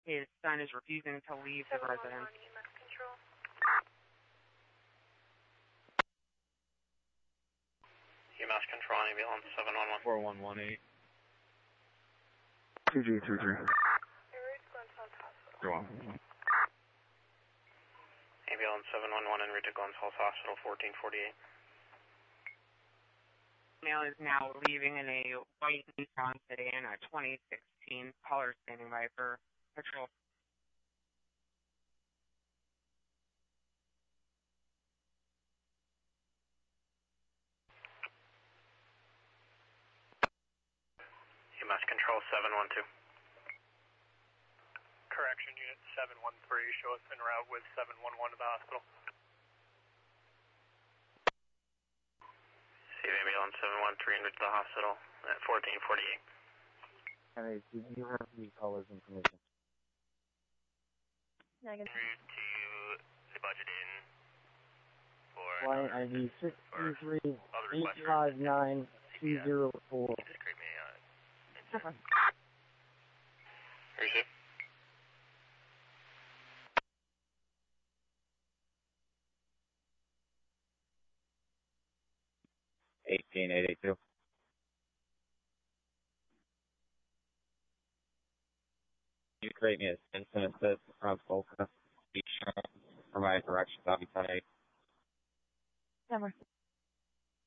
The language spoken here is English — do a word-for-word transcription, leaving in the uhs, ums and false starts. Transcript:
his son is refusing to leave the residence. E M S control, ambulance seven one one. four one one eight. Two G three three. Go on. Ambulance seven one one en route to Glens Falls Hospital, fourteen forty-eight. Male is now leaving in a white Nissan sedan, a twenty sixteen. Caller standing by for patrol. E M S control seven one two. Correction unit seven one three, show us en route with seven one one to the hospital. Save ambulance seven one three en route to the hospital at fourteen forty-eight. Hey, do you have the caller's information? En route to the budget inn for Flight I D six three three eight five nine two zero four. Just create me uh Receive. Eighteen eight eight two. You create me a instant assist from Volca. Be sure to provide directions. I'll be tight. Number.